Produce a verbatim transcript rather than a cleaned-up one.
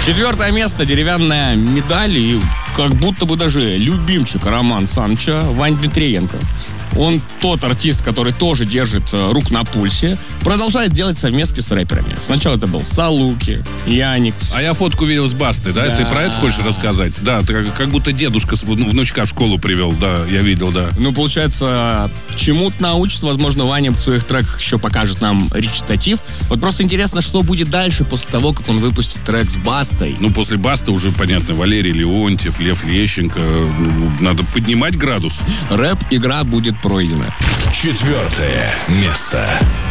Четвертое место, деревянная медаль и как будто бы даже любимчик Роман Саныча Вань Дмитриенко. Он тот артист, который тоже держит э, рук на пульсе, продолжает делать совместки с рэперами. Сначала это был Салуки, Яникс. А я фотку видел с Бастой, да? Да. Ты про это хочешь рассказать? Да, ты как, как будто дедушка с- внучка в школу привел, да, я видел, да. Ну, получается, чему-то научит. Возможно, Ваня в своих треках еще покажет нам речитатив. Вот просто интересно, что будет дальше после того, как он выпустит трек с Бастой. Ну, после Басты уже, понятно, Валерий Леонтьев, Лев Лещенко. Ну, надо поднимать градус. Рэп-игра будет пройдена. Четвертое место.